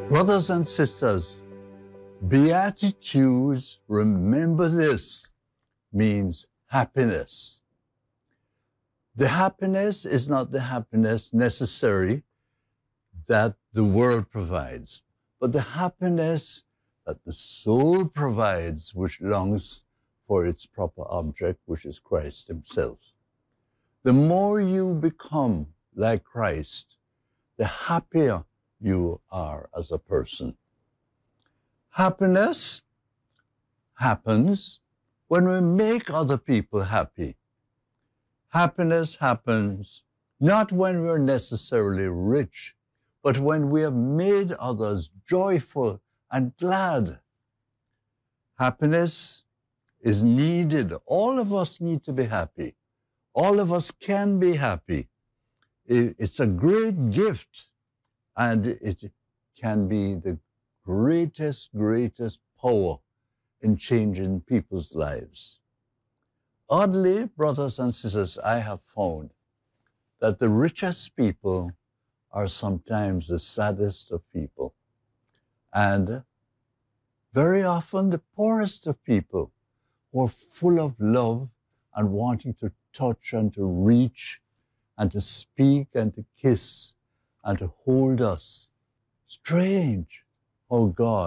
Brothers and sisters, Beatitudes, remember this, means happiness. The happiness is not the happiness necessary that the world provides, but the happiness that the soul provides, which longs for its proper object, which is Christ himself. The more you become like Christ, the happier you are as a person. Happiness happens when we make other people happy. Happiness happens not when we're necessarily rich, but when we have made others joyful and glad. Happiness is needed. All of us need to be happy. All of us can be happy. It's a great gift, and it can be the greatest power in changing people's lives. Oddly, brothers and sisters, I have found that the richest people are sometimes the saddest of people. And very often the poorest of people who are full of love and wanting to touch and to reach and to speak and to kiss and to hold us. Strange how God